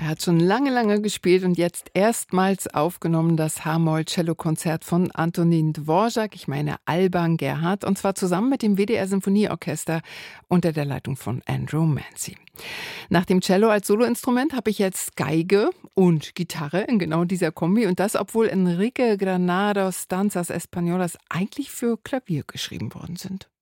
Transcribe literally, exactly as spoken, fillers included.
hat schon lange, lange gespielt und jetzt erstmals aufgenommen das H-Moll-Cello-Konzert von Antonin Dvorak, ich meine Alban Gerhard, und zwar zusammen mit dem W D R-Symphonieorchester unter der Leitung von Andrew Mancy. Nach dem Cello als Soloinstrument habe ich jetzt Geige und Gitarre in genau dieser Kombi und das, obwohl Enrique Granados Danzas Españolas eigentlich für Klavier geschrieben worden sind.